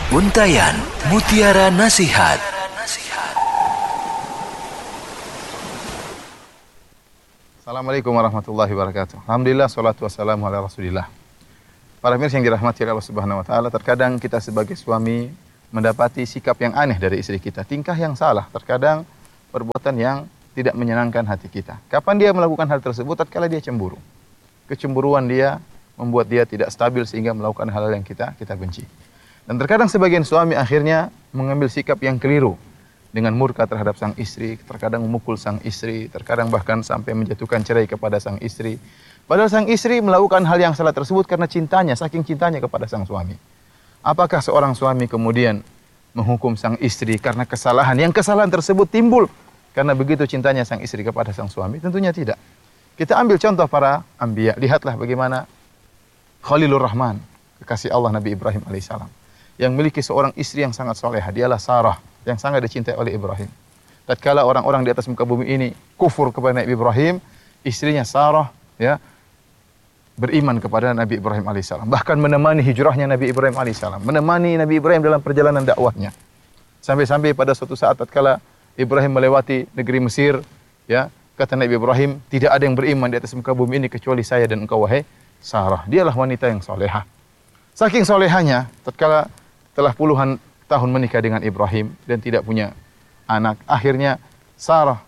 Untayan Mutiara Nasihat. Assalamualaikum warahmatullahi wabarakatuh. Alhamdulillah, salatu wassalamu ala rasulillah. Para pemirsa yang dirahmati Allah Subhanahu wa taala, terkadang kita sebagai suami mendapati sikap yang aneh dari istri kita, tingkah yang salah, terkadang perbuatan yang tidak menyenangkan hati kita. Kapan dia melakukan hal tersebut? Tatkala dia cemburu. Kecemburuan dia membuat dia tidak stabil sehingga melakukan hal-hal yang kita benci. Dan terkadang sebagian suami akhirnya mengambil sikap yang keliru dengan murka terhadap sang istri, terkadang memukul sang istri, terkadang bahkan sampai menjatuhkan cerai kepada sang istri. Padahal sang istri melakukan hal yang salah tersebut karena cintanya, saking cintanya kepada sang suami. Apakah seorang suami kemudian menghukum sang istri karena kesalahan? Yang kesalahan tersebut timbul karena begitu cintanya sang istri kepada sang suami? Tentunya tidak. Kita ambil contoh para anbiya. Lihatlah bagaimana Khalilur Rahman, kekasih Allah Nabi Ibrahim alaihissalam, yang memiliki seorang istri yang sangat solehah. Dialah Sarah, yang sangat dicintai oleh Ibrahim. Tatkala orang-orang di atas muka bumi ini kufur kepada Nabi Ibrahim, istrinya Sarah beriman kepada Nabi Ibrahim alaihissalam. Bahkan menemani hijrahnya Nabi Ibrahim alaihissalam, menemani Nabi Ibrahim dalam perjalanan dakwahnya. Sampai-sampai pada suatu saat tatkala Ibrahim melewati negeri Mesir, kata Nabi Ibrahim, tidak ada yang beriman di atas muka bumi ini kecuali saya dan engkau wahai Sarah. Dialah wanita yang solehah. Saking solehahnya, tatkala telah puluhan tahun menikah dengan Ibrahim dan tidak punya anak, akhirnya Sarah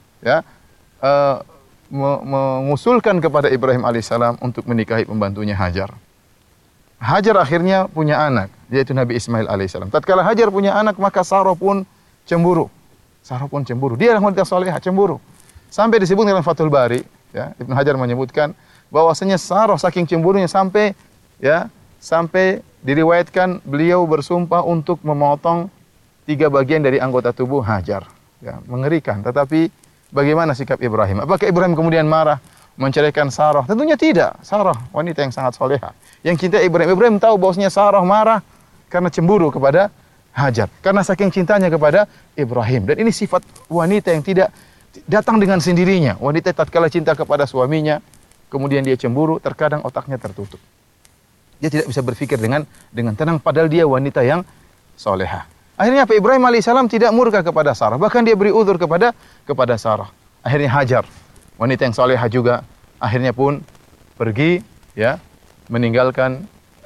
mengusulkan kepada Ibrahim alaihissalam untuk menikahi pembantunya Hajar. Hajar akhirnya punya anak, yaitu Nabi Ismail alaihissalam. Tatkala Hajar punya anak, maka Sarah pun cemburu. Dia adalah wanita solehah, cemburu. Sampai disebut dalam Fathul Bari, Ibnu Hajar menyebutkan bahwasanya Sarah saking cemburunya sampai diriwayatkan beliau bersumpah untuk memotong 3 bagian dari anggota tubuh Hajar. Mengerikan. Tetapi bagaimana sikap Ibrahim? Apakah Ibrahim kemudian marah menceraikan Sarah? Tentunya tidak. Sarah wanita yang sangat soleha, yang cinta Ibrahim. Ibrahim tahu bahwasanya Sarah marah karena cemburu kepada Hajar, karena saking cintanya kepada Ibrahim. Dan ini sifat wanita yang tidak datang dengan sendirinya. Wanita tatkala cinta kepada suaminya, kemudian dia cemburu, terkadang otaknya tertutup. Dia tidak bisa berpikir dengan tenang, padahal dia wanita yang soleha. Akhirnya apa? Ibrahim alaihissalam tidak murka kepada Sarah, bahkan dia beri uzur kepada Sarah. Akhirnya Hajar, wanita yang soleha juga, akhirnya pun pergi, meninggalkan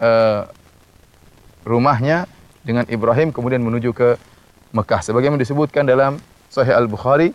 rumahnya dengan Ibrahim, kemudian menuju ke Mekah. Sebagaimana disebutkan dalam Sahih Al-Bukhari,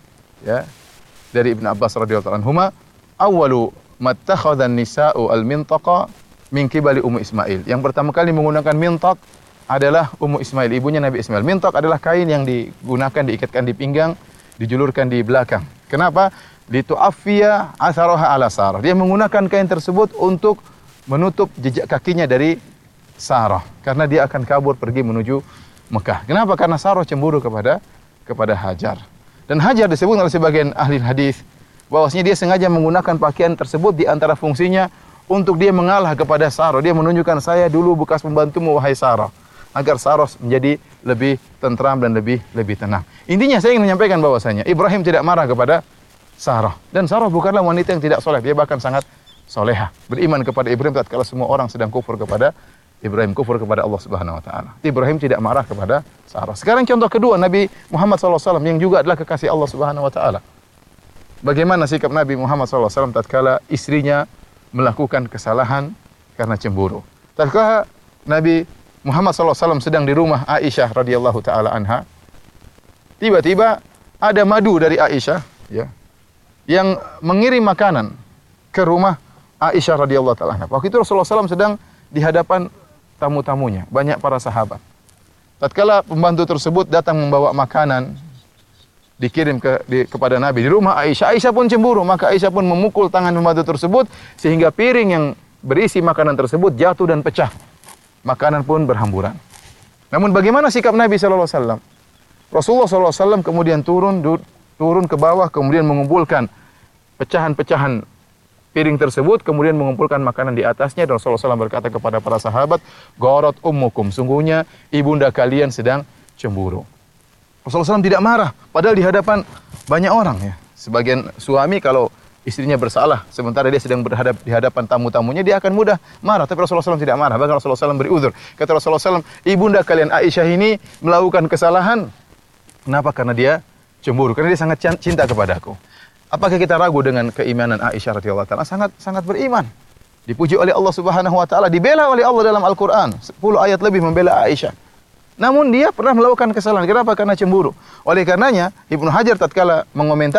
dari Ibnu Abbas radhiyallahu anhuma, awwalu mattakhadhan nisa'u al-mintaqa min qibali Ummu Ismail. Yang pertama kali menggunakan mintak adalah Ummu Ismail, ibunya Nabi Ismail. Mintak adalah kain yang digunakan, diikatkan di pinggang, dijulurkan di belakang. Kenapa? Litu'affiya atharaha ala Sarah. Dia menggunakan kain tersebut untuk menutup jejak kakinya dari Sarah, karena dia akan kabur pergi menuju Mekah. Kenapa? Karena Sarah cemburu kepada Hajar. Dan Hajar disebut oleh sebagian ahli hadis bahwasanya dia sengaja menggunakan pakaian tersebut di antara fungsinya untuk dia mengalah kepada Sarah. Dia menunjukkan, saya dulu bekas pembantumu wahai Sarah, agar Sarah menjadi lebih tentram dan lebih tenang. Intinya saya ingin menyampaikan bahwasanya Ibrahim tidak marah kepada Sarah, dan Sarah bukanlah wanita yang tidak soleh. Dia bahkan sangat soleha, beriman kepada Ibrahim tatkala semua orang sedang kufur kepada Ibrahim, kufur kepada Allah Subhanahu wa taala. Ibrahim tidak marah kepada Sarah. Sekarang contoh kedua, Nabi Muhammad SAW yang juga adalah kekasih Allah Subhanahu wa taala. Bagaimana sikap Nabi Muhammad SAW tatkala istrinya melakukan kesalahan karena cemburu? Tatkala Nabi Muhammad SAW sedang di rumah Aisyah radhiyallahu taala anha, tiba-tiba ada madu dari Aisyah, yang mengirim makanan ke rumah Aisyah radhiyallahu taala anha. Waktu itu Rasulullah SAW sedang di hadapan tamu-tamunya, banyak para sahabat. Tatkala pembantu tersebut datang membawa makanan, dikirim kepada Nabi di rumah Aisyah. Aisyah pun cemburu, maka Aisyah pun memukul tangan pembantu tersebut sehingga piring yang berisi makanan tersebut jatuh dan pecah. Makanan pun berhamburan. Namun bagaimana sikap Nabi sallallahu alaihi wasallam? Rasulullah sallallahu alaihi wasallam kemudian turun ke bawah, kemudian mengumpulkan pecahan-pecahan piring tersebut, kemudian mengumpulkan makanan di atasnya, dan Rasulullah SAW berkata kepada para sahabat, "Gharat ummukum, sungguhnya ibunda kalian sedang cemburu." Rasulullah SAW tidak marah, padahal di hadapan banyak orang. Sebagian suami kalau istrinya bersalah, sementara dia sedang di hadapan tamu-tamunya, dia akan mudah marah. Tapi Rasulullah SAW tidak marah. Bahkan Rasulullah SAW beri uzur. Kata Rasulullah SAW, ibunda kalian Aisyah ini melakukan kesalahan. Kenapa? Karena dia cemburu. Karena dia sangat cinta kepadaku. Apakah kita ragu dengan keimanan Aisyah radhiyallahu taala? Sangat beriman. Dipuji oleh Allah Subhanahu wa taala, dibela oleh Allah dalam Al-Qur'an. 10 ayat lebih membela Aisyah. Namun dia pernah melakukan kesalahan. Kenapa? Karena cemburu. Oleh karenanya Ibnu Hajar tatkala mengomentari